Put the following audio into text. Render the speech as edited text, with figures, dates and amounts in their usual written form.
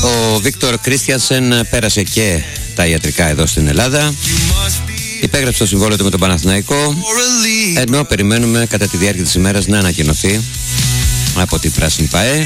Ο Βίκτορ Κρίστιανσεν πέρασε και τα ιατρικά εδώ στην Ελλάδα. Υπέγραψε το συμβόλαιο του με τον Παναθηναϊκό, ενώ περιμένουμε κατά τη διάρκεια της ημέρας να ανακοινωθεί από την Πράσινη ΠΑΕ